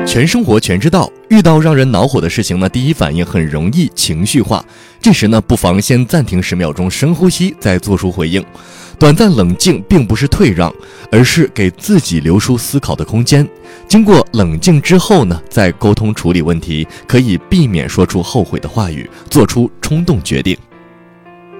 全生活全知道，遇到让人恼火的事情呢，第一反应很容易情绪化。这时呢，不妨先暂停10秒钟，深呼吸，再做出回应。短暂冷静并不是退让，而是给自己留出思考的空间。经过冷静之后呢，再沟通处理问题，可以避免说出后悔的话语，做出冲动决定。